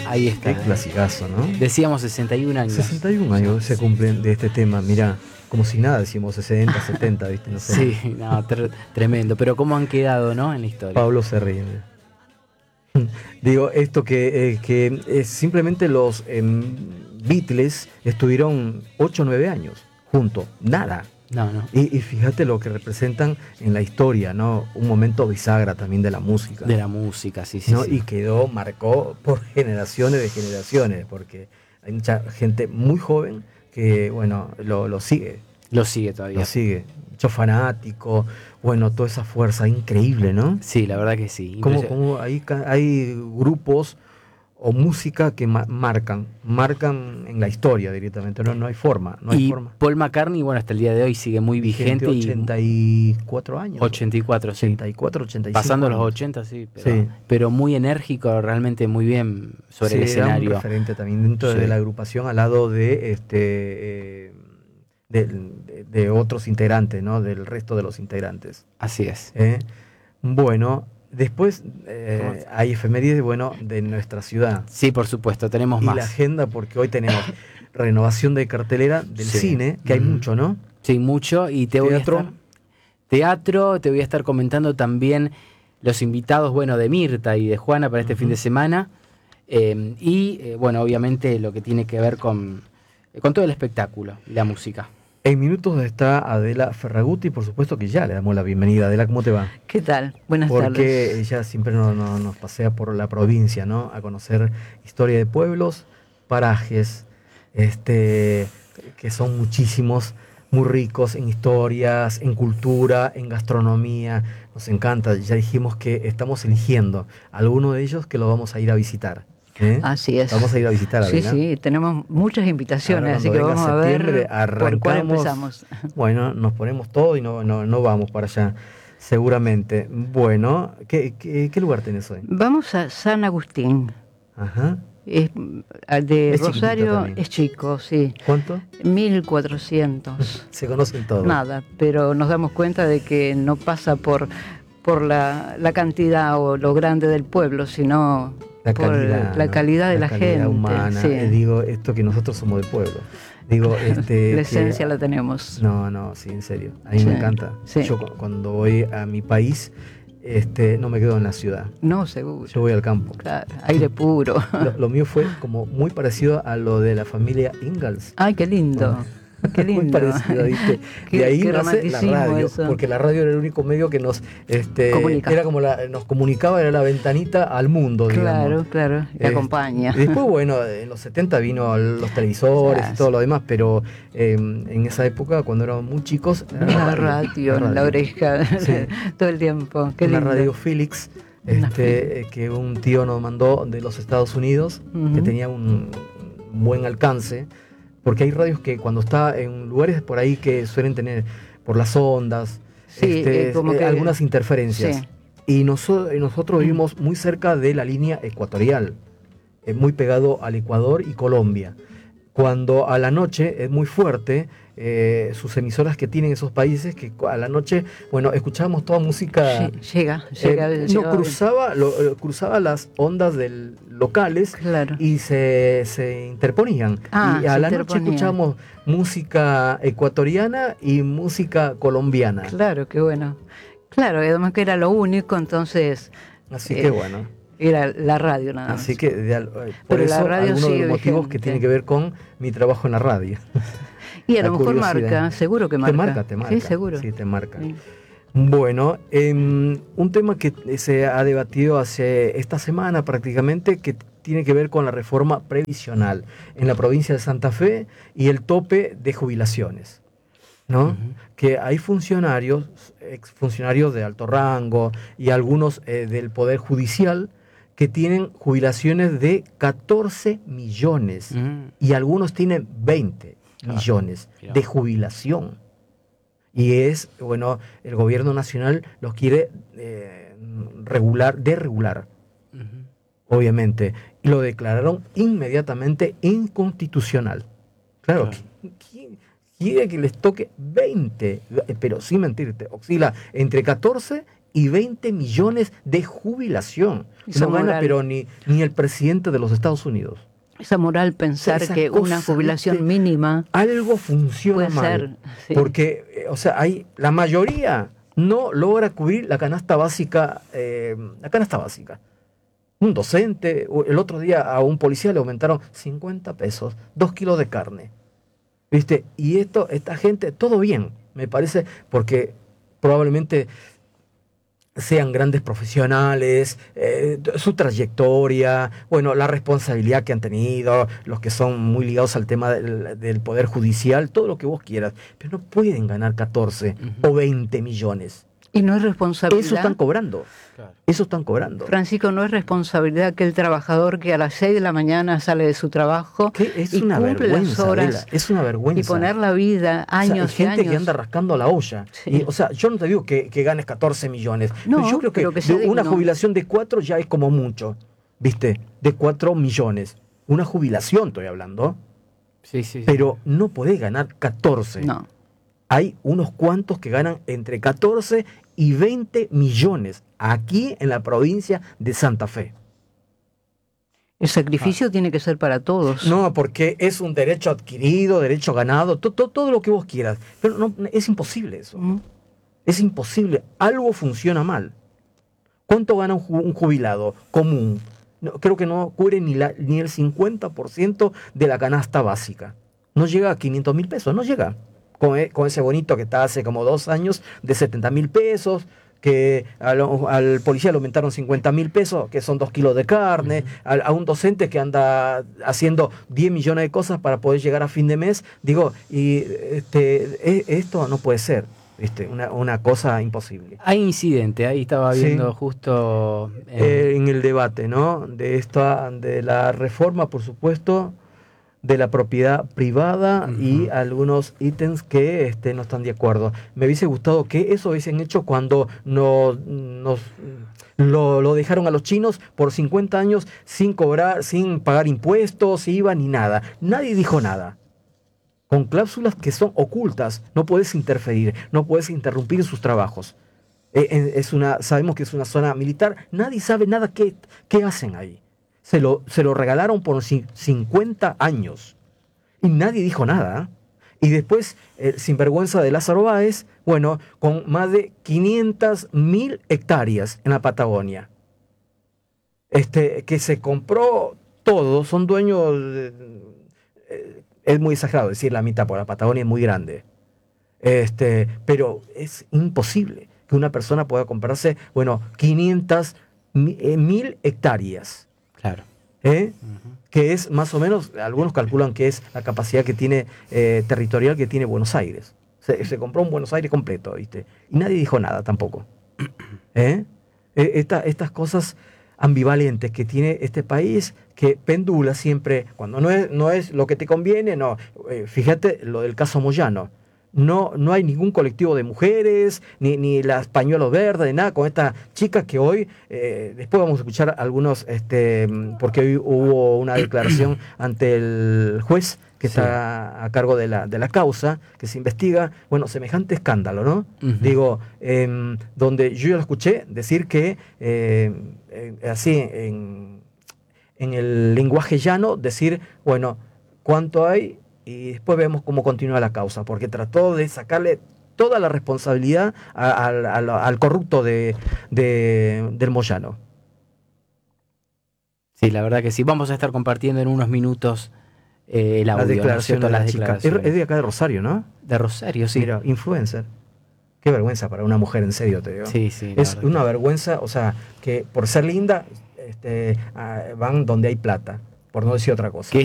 Ahí está. Qué clasicazo, ¿no? Decíamos 61 años. 61 años se cumplen de este tema, mirá, como si nada, decimos 60, 70, ¿viste? No sé. Sí, no, tremendo. Pero cómo han quedado, ¿no? En la historia. Pablo se ríe. Digo, esto que simplemente los Beatles estuvieron 8 o 9 años juntos, nada. No, no. Y fíjate lo que representan en la historia, ¿no? Un momento bisagra también de la música. De la música, sí, sí. ¿No? Sí. Y marcó por generaciones de generaciones, porque hay mucha gente muy joven que, bueno, lo sigue. Lo sigue todavía. Lo sigue. Mucho fanático, bueno, toda esa fuerza increíble, ¿no? Sí, la verdad que sí. Como hay grupos o música que marcan en la historia directamente, no hay forma. Paul McCartney, bueno, hasta el día de hoy sigue muy vigente. 84 años. 84, sí. 84, 85. Pasando años. los 80, pero muy enérgico, realmente muy bien sobre el escenario. Era un referente también dentro de la agrupación al lado de de otros integrantes, ¿no? Del resto de los integrantes. Así es. Bueno, después hay efemérides, bueno, de nuestra ciudad. Sí, por supuesto, tenemos más. Y la agenda, porque hoy tenemos renovación de cartelera del cine, que hay mucho, ¿no? Sí, mucho. Y te voy a estar comentando también los invitados, bueno, de Mirta y de Juana para este fin de semana. Bueno, obviamente lo que tiene que ver con todo el espectáculo y la música. En minutos está Adela Ferraguti, por supuesto que ya le damos la bienvenida. Adela, ¿cómo te va? ¿Qué tal? Buenas tardes. Porque ella siempre nos pasea por la provincia, ¿no? A conocer historia de pueblos, parajes, que son muchísimos, muy ricos en historias, en cultura, en gastronomía. Nos encanta. Ya dijimos que estamos eligiendo alguno de ellos que lo vamos a ir a visitar. Así es. Vamos a ir a visitar a Adela. Sí, tenemos muchas invitaciones, así que vamos a ver por cuál empezamos. Bueno, nos ponemos todo y no vamos para allá, seguramente. Bueno, ¿qué lugar tenés hoy? Vamos a San Agustín. Ajá. De Rosario es chico, sí. ¿Cuánto? 1400. Se conocen todos. Nada, pero nos damos cuenta de que no pasa por la cantidad o lo grande del pueblo, sino la calidad de la gente humana. Sí. Digo, esto que nosotros somos de pueblo. Digo, la esencia la tenemos. No, sí, en serio. A mí me encanta. Sí. Yo cuando voy a mi país, no me quedo en la ciudad. No, seguro. Yo voy al campo. Claro, aire puro. Lo mío fue como muy parecido a lo de la familia Ingalls. Ay, qué lindo. Qué lindo. Muy parecido, ¿viste? De ahí nace la radio, eso. porque la radio era el único medio que nos era como nos comunicaba, era la ventanita al mundo, digamos. Claro, te acompaña. Y después, bueno, en los 70 vino los televisores y todo lo demás, pero en esa época, cuando éramos muy chicos, la radio en la oreja, sí. Todo el tiempo. Qué lindo. Una radio Philips, que un tío nos mandó de los Estados Unidos, que tenía un buen alcance. Porque hay radios que cuando está en lugares por ahí que suelen tener por las ondas, como que algunas interferencias. Sí. Y nosotros vivimos muy cerca de la línea ecuatorial, muy pegado al Ecuador y Colombia. Cuando a la noche es muy fuerte, sus emisoras que tienen esos países, que a la noche, bueno, escuchábamos toda música. Cruzaba las ondas locales, claro. Y se interponían. Y a la noche escuchábamos música ecuatoriana y música colombiana. Claro, qué bueno. Claro, además que era lo único, entonces. Así que bueno. Era la radio nada más. Así que por eso algunos de los motivos que tiene que ver con mi trabajo en la radio. Y a lo mejor marca, seguro que marca. Te marca. Sí, seguro. Sí, te marca. Sí. Bueno, un tema que se ha debatido hace esta semana prácticamente, que tiene que ver con la reforma previsional en la provincia de Santa Fe y el tope de jubilaciones, ¿no? Que hay exfuncionarios de alto rango y algunos del Poder Judicial que tienen jubilaciones de 14 millones y algunos tienen 20 millones de jubilación. Y el gobierno nacional los quiere desregular, obviamente. Y lo declararon inmediatamente inconstitucional. Claro, ¿quién quiere que les toque 20? Pero sin mentirte, oscila entre 14 y 20 millones de jubilación. No gana, pero ni el presidente de los Estados Unidos. Esa moral, pensar que una jubilación mínima... Algo funciona mal. Sí. Porque, o sea, la mayoría no logra cubrir la canasta básica. Un docente, el otro día a un policía le aumentaron 50 pesos, 2 kilos de carne. ¿Viste? Y esta gente, todo bien, me parece, porque probablemente sean grandes profesionales, su trayectoria, bueno, la responsabilidad que han tenido, los que son muy ligados al tema del poder judicial, todo lo que vos quieras, pero no pueden ganar 14 o 20 millones. Y no es responsabilidad. Eso están cobrando. Claro. Eso están cobrando. Francisco, no es responsabilidad que el trabajador que a las 6 de la mañana sale de su trabajo y cumple las horas. Es una vergüenza. Y poner la vida años y años. Hay gente que anda rascando la olla. Sí. Y, o sea, yo no te digo que ganes 14 millones. No, pero yo creo que una jubilación de 4 ya es como mucho. ¿Viste? De 4 millones. Una jubilación estoy hablando. Sí, sí. Pero no podés ganar 14. No. Hay unos cuantos que ganan entre 14 y 20 millones aquí en la provincia de Santa Fe. El sacrificio tiene que ser para todos. No, porque es un derecho adquirido, derecho ganado, todo lo que vos quieras. Pero no, es imposible eso. Es imposible. Algo funciona mal. ¿Cuánto gana un jubilado común? No, creo que no cubre ni el 50% de la canasta básica. No llega a 500 mil pesos, no llega. Con ese bonito que está hace como 2 años de 70 mil pesos, que al policía le aumentaron 50 mil pesos, que son 2 kilos de carne, a un docente que anda haciendo 10 millones de cosas para poder llegar a fin de mes. Digo, y esto no puede ser. Una cosa imposible. Hay incidente, ahí estaba viendo justo en el debate, ¿no? De la reforma, por supuesto, de la propiedad privada y algunos ítems que no están de acuerdo. Me hubiese gustado que eso hubiesen hecho cuando lo dejaron a los chinos por 50 años sin cobrar, sin pagar impuestos, IVA ni nada. Nadie dijo nada. Con cláusulas que son ocultas, no puedes interferir, no puedes interrumpir sus trabajos. Sabemos que es una zona militar, nadie sabe nada qué hacen ahí. Se lo regalaron por 50 años y nadie dijo nada. Y después, el sinvergüenza de Lázaro Báez, bueno, con más de 500.000 hectáreas en la Patagonia, que se compró todo, son dueños, es muy exagerado decir la mitad, porque la Patagonia es muy grande, pero es imposible que una persona pueda comprarse, bueno, 500.000 hectáreas. Claro. Que es más o menos, algunos calculan que es la capacidad que tiene territorial que tiene Buenos Aires. Se compró un Buenos Aires completo, ¿viste? Y nadie dijo nada tampoco. Estas cosas ambivalentes que tiene este país, que pendula siempre, cuando no es lo que te conviene, no. Fíjate lo del caso Moyano. No hay ningún colectivo de mujeres, ni las pañuelos verdes, nada, con esta chica que hoy, después vamos a escuchar algunos, porque hoy hubo una declaración ante el juez que está a cargo de la causa, que se investiga, bueno, semejante escándalo, ¿no? Digo, donde yo ya lo escuché decir que, así, en el lenguaje llano, decir, bueno, ¿cuánto hay? Y después vemos cómo continúa la causa, porque trató de sacarle toda la responsabilidad al corrupto del Moyano. Sí, la verdad que sí. Vamos a estar compartiendo en unos minutos el audio, la declaración de la chica. Es de acá de Rosario, ¿no? De Rosario, sí. Mira, influencer. Qué vergüenza para una mujer, en serio te digo. Sí, sí. Es una vergüenza, o sea, que por ser linda van donde hay plata, por no decir otra cosa.